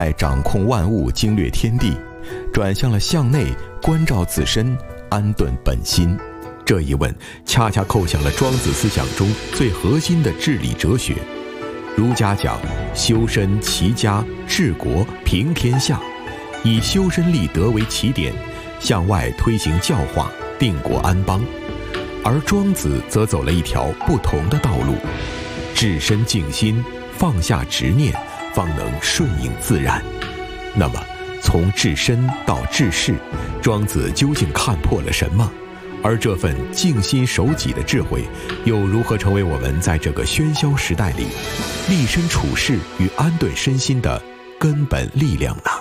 在掌控万物、经略天地，转向了向内关照自身、安顿本心。这一问恰恰扣响了庄子思想中最核心的治理哲学。儒家讲修身齐家治国平天下，以修身立德为起点，向外推行教化，定国安邦。而庄子则走了一条不同的道路，治身静心，放下执念，方能顺应自然。那么从治身到治世，庄子究竟看破了什么？而这份静心守己的智慧，又如何成为我们在这个喧嚣时代里立身处世与安顿身心的根本力量呢？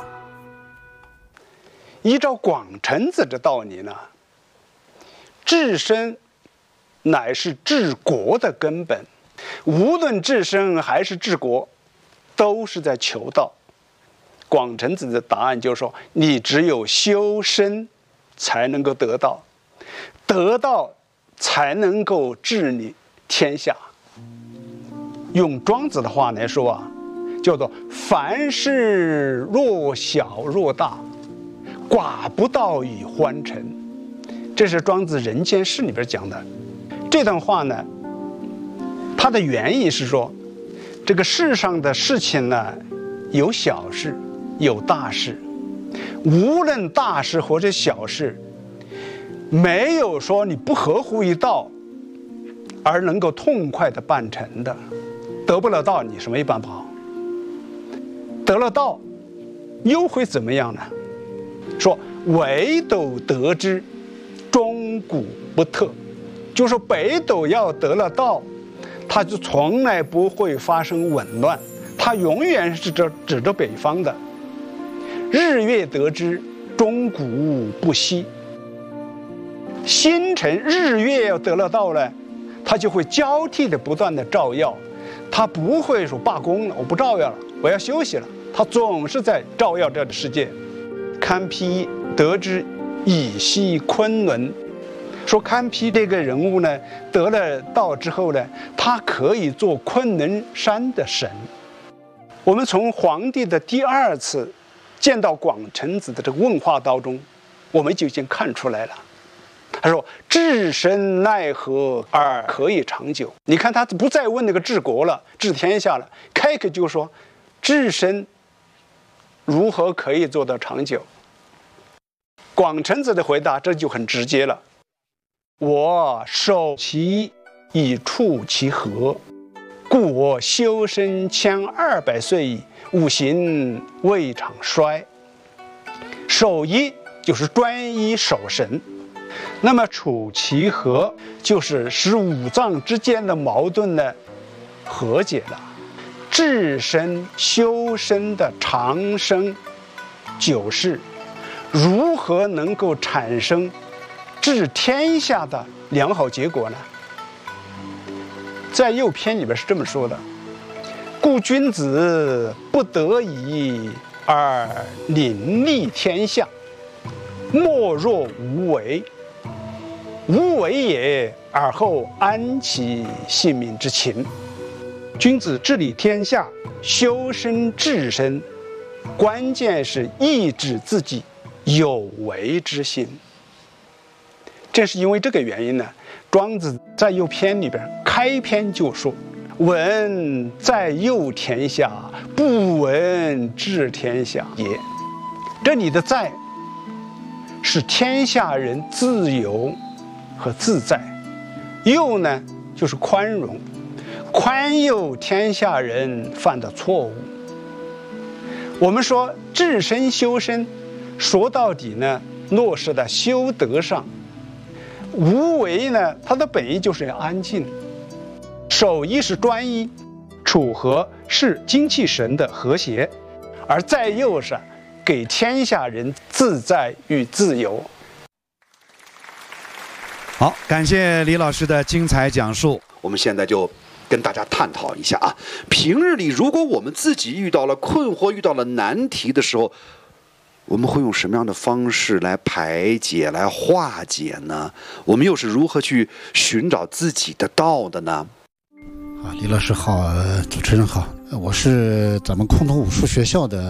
依照广成子的道理呢，治身乃是治国的根本，无论治身还是治国，都是在求道。广成子的答案就是说，你只有修身才能够得道，得道才能够治理天下。用庄子的话来说啊，叫做凡事若小若大，寡不道以欢成。这是庄子《人间世》里边讲的。这段话呢，它的原意是说，这个世上的事情呢，有小事，有大事。无论大事或者小事，没有说你不合乎于道而能够痛快的办成的。得不了道，你是没办法好。得了道，又会怎么样呢？说唯斗得之，终古不特。就说北斗要得了道，它就从来不会发生紊乱，它永远是指着北方的。日月得之，终古不息。星辰日月要得了道了，它就会交替的不断的照耀，它不会说罢工了，我不照耀了，我要休息了，它总是在照耀这个世界。堪披得之，以息昆仑。说堪披这个人物呢，得了道之后呢，他可以做昆仑山的神。我们从皇帝的第二次见到广成子的这个问话当中，我们就已经看出来了。他说治身奈何而可以长久。你看他不再问那个治国了，治天下了，开口就说治身如何可以做到长久。广成子的回答这就很直接了，我守其以处其和，故我修身1200岁矣，吾行未尝衰。守一就是专一守神，那么处其和就是使五脏之间的矛盾呢和解了。治身修身的长生久世，如何能够产生治天下的良好结果呢？在右篇里边是这么说的：故君子不得已而临立天下，莫若无为。无为也，而后安其性命之情。君子治理天下，修身治身，关键是抑制自己有为之心。正是因为这个原因呢，庄子在右篇里边开篇就说：闻在佑天下，不闻治天下也。这里的在是天下人自由和自在，佑呢就是宽容，宽宥天下人犯的错误。我们说治身修身，说到底呢落实在修德上。无为呢，它的本意就是要安静。守一是专一，处和是精气神的和谐，而在右是给天下人自在与自由。 好，感谢李老师的精彩讲述。 我们现在就跟大家探讨一下啊，平日里如果我们自己遇到了困惑、遇到了难题的时候，我们会用什么样的方式来排解、来化解呢？我们又是如何去寻找自己的道的呢？ 李老师好，主持人好，我是咱们崆峒武术学校的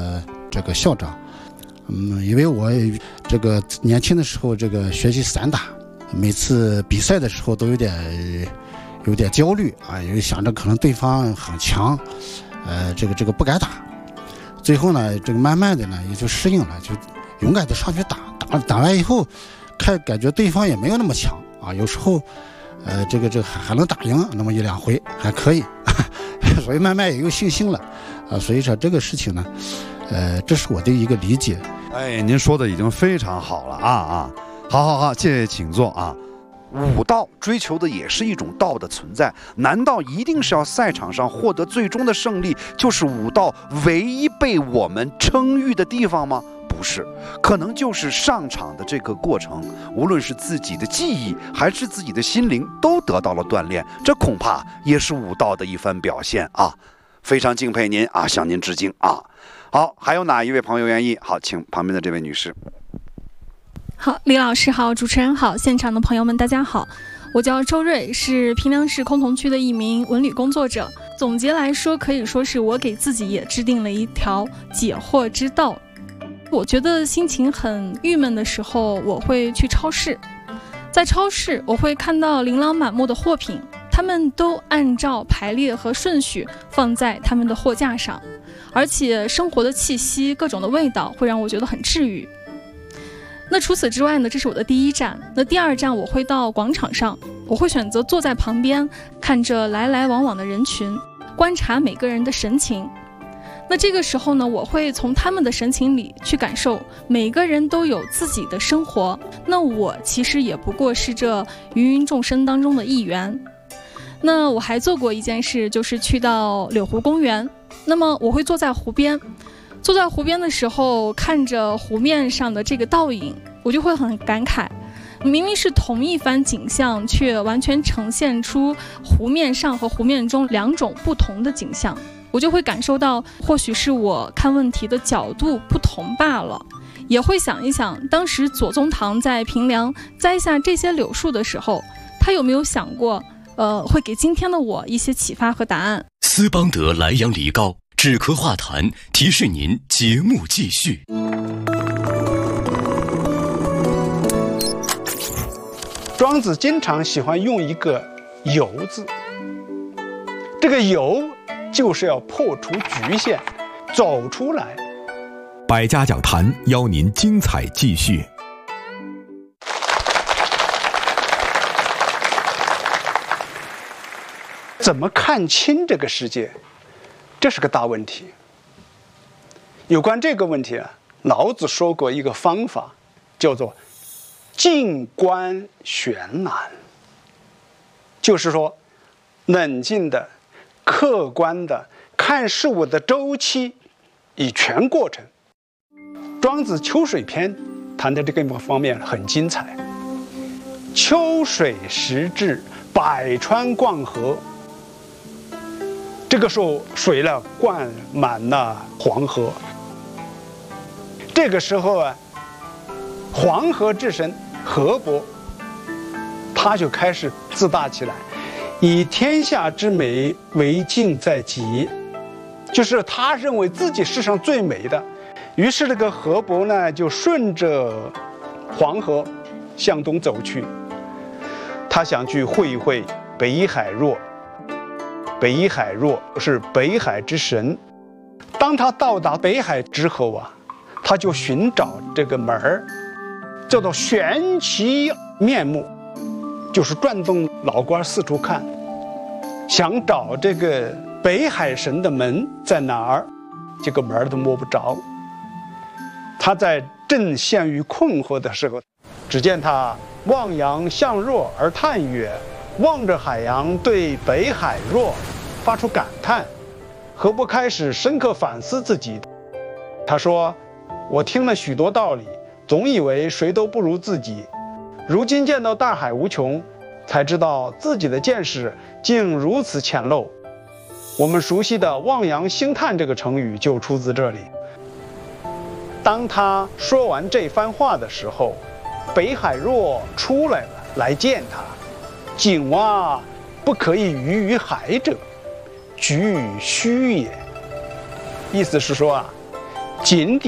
这个校长。因为我这个年轻的时候这个学习散打，每次比赛的时候都有点焦虑啊，因为想着可能对方很强，这个不敢打。最后呢，这个慢慢的呢也就适应了，就勇敢的上去打完以后，感觉对方也没有那么强啊，有时候这个还能打赢那么1-2回还可以，所以慢慢也有信心了啊。所以说这个事情呢，这是我的一个理解。 哎，您说的已经非常好了啊！好，谢谢，请坐啊。 武道追求的也是一种道的存在，难道一定是要赛场上获得最终的胜利，就是武道唯一被我们称誉的地方吗？不是，可能就是上场的这个过程，无论是自己的技艺还是自己的心灵，都得到了锻炼，这恐怕也是武道的一番表现啊！非常敬佩您啊，向您致敬啊！好，还有哪一位朋友愿意？好，请旁边的这位女士。 好，李老师好，主持人好，现场的朋友们大家好，我叫周瑞，是平凉市崆峒区的一名文旅工作者。总结来说，可以说是我给自己也制定了一条解惑之道。我觉得心情很郁闷的时候，我会去超市，在超市我会看到琳琅满目的货品，他们都按照排列和顺序放在他们的货架上，而且生活的气息，各种的味道会让我觉得很治愈。那除此之外呢，这是我的第一站。那第二站我会到广场上，我会选择坐在旁边，看着来来往往的人群，观察每个人的神情。那这个时候呢，我会从他们的神情里去感受，每个人都有自己的生活，那我其实也不过是这芸芸众生当中的一员。那我还做过一件事，就是去到柳湖公园，那么我会坐在湖边的时候，看着湖面上的这个倒影，我就会很感慨，明明是同一番景象，却完全呈现出湖面上和湖面中两种不同的景象。我就会感受到，或许是我看问题的角度不同罢了。也会想一想，当时左宗棠在平凉栽下这些柳树的时候，他有没有想过，会给今天的我一些启发和答案。 斯邦德莱阳梨膏止咳化痰，提示您节目继续。 庄子经常喜欢用一个“游”字，这个“游”就是要破除局限，走出来。 百家讲坛邀您精彩继续。 怎么看清这个世界，这是个大问题。有关这个问题啊，老子说过一个方法，叫做静观玄览，就是说冷静的、客观的看事物的周期与全过程。庄子《秋水篇》谈的这个方面很精彩。秋水时至，百川贯河。这个时候水呢灌满了黄河。这个时候啊，黄河之神河伯，他就开始自大起来，以天下之美为镜在极，就是他认为自己世上最美的。于是这个河伯呢，就顺着黄河向东走去，他想去会一会北海若。北海若是北海之神。当他到达北海之后啊，他就寻找这个门儿，叫做悬其面目，就是转动脑瓜四处看，想找这个北海神的门在哪儿，这个门都摸不着。他在正陷于困惑的时候，只见他望洋向若而叹曰：望着海洋，对北海若发出感叹。河伯开始深刻反思自己，他说：我听了许多道理，总以为谁都不如自己，如今见到大海无穷，才知道自己的见识竟如此浅陋。我们熟悉的望洋兴叹这个成语就出自这里。当他说完这番话的时候，北海若出来了，来见他。井蛙不可以鱼于海者，举与虚也。意思是说啊， 井底